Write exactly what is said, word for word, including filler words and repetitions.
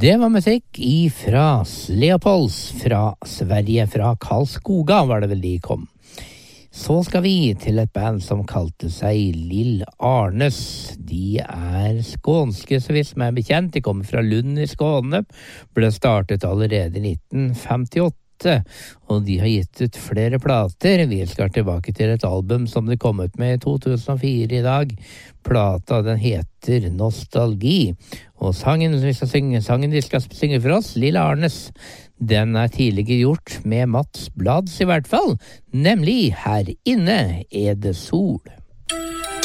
Det var musikk ifra Leopolds fra Sverige, fra Karlskoga var det vel de kom. Så skal vi til et band som kalte seg Lill Arnes. De er skånske, så vidt som er bekjent. De kommer fra Lund i Skåne, ble startet allerede i nitten femtiåtte. Og de har gitt ut flere plater. Vi skal tilbake til et album som de kom ut med i to tusen og fire i dag. Plata, den heter Nostalgi. Og sangen vi skal synge, sangen de skal synge for oss, Lill Arnes, den er tidligere gjort med Mats Blads i hvert fall, nemlig Her inne er det sol.